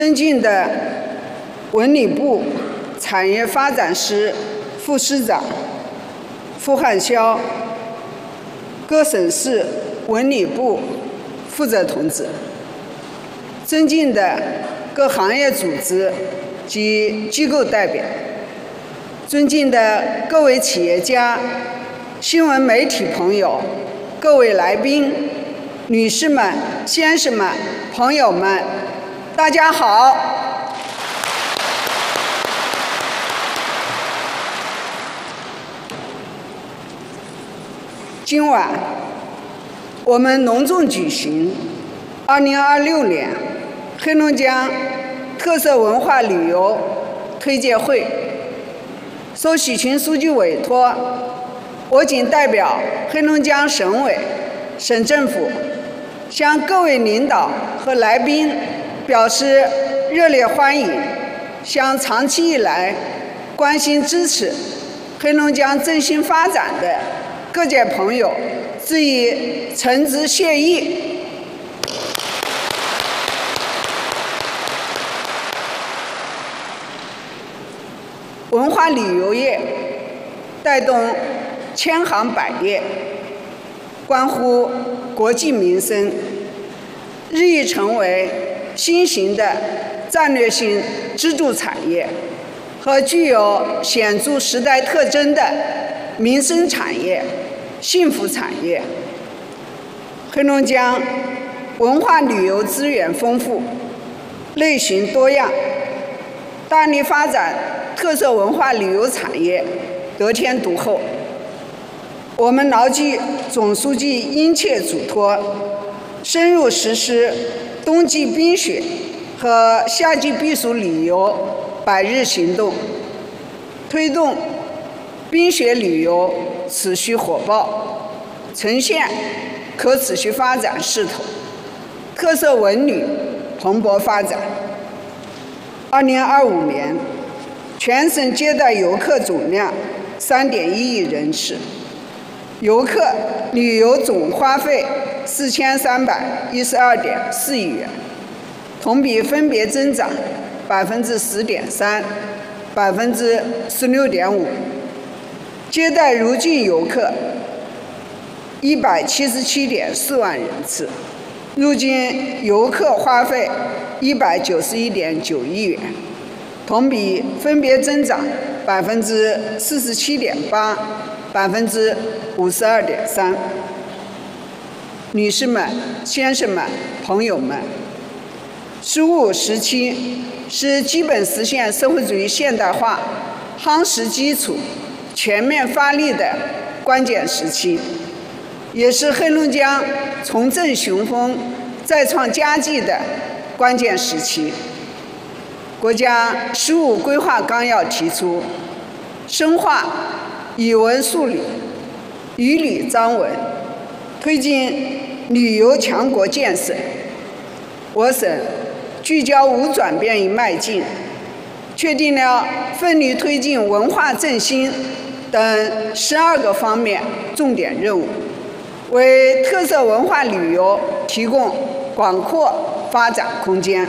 尊敬的文旅部产业发展司副司长傅汉霄，各省市文旅部负责同志，尊敬的各行业组织及机构代表，尊敬的各位企业家、新闻媒体朋友、各位来宾、女士们、先生们、朋友们，大家好。今晚我们隆重举行2026年黑龙江特色文化旅游推介会。受习群书记委托，我谨代表黑龙江省委、省政府，向各位领导和来宾表示热烈欢迎，向长期以来关心支持黑龙江振兴发展的各界朋友致以诚挚谢意。文化旅游业带动千行百业，关乎国计民生，日益成为新型的战略性支柱产业和具有显著时代特征的民生产业、幸福产业。黑龙江文化旅游资源丰富，类型多样，大力发展特色文化旅游产业得天独厚。我们牢记总书记殷切嘱托，深入实施冬季冰雪和夏季避暑旅游100日行动，推动冰雪旅游持续火爆，呈现可持续发展势头，特色文旅蓬勃发展。2025年，全省接待游客总量3.1亿人次，游客旅游总花费4312.4亿元，同比分别增长10.3%、16.5%。接待入境游客177.4万人次，入境游客花费191.9亿元，同比分别增长47.8%、52.3%。女士们、先生们、朋友们，15时期是基本实现社会主义现代化夯实基础、全面发力的关键时期，也是黑龙江重振雄风、再创佳绩的关键时期。国家15规划纲要提出，深化以文树旅、以旅彰文，推进旅游强国建设。我省聚焦无转变与迈进，确定了奋力推进文化振兴等12个方面重点任务，为特色文化旅游提供广阔发展空间。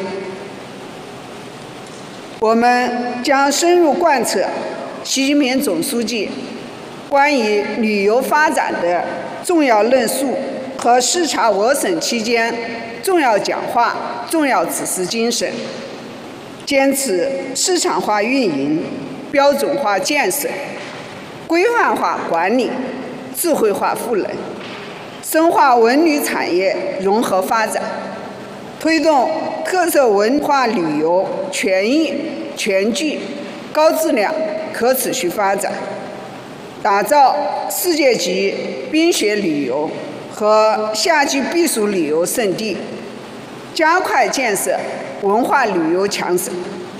我们将深入贯彻习近平总书记关于旅游发展的重要论述和视察我省期间重要讲话、重要指示精神，坚持市场化运营、标准化建设、规范化管理、智慧化赋能，深化文旅产业融合发展，推动特色文化旅游全域、全局、高质量、可持续发展，打造世界级冰雪旅游和夏季避暑旅游胜地，加快建设文化旅游强省。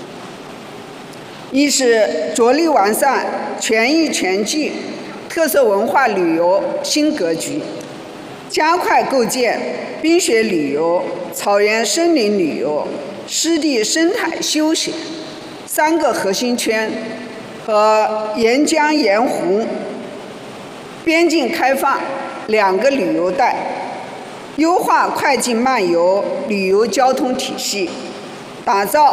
一是着力完善全域全局特色文化旅游新格局，加快构建冰雪旅游、草原森林旅游、湿地生态休闲3个核心圈和沿江沿湖边境开放2个旅游带，优化快进慢游旅游交通体系， 打造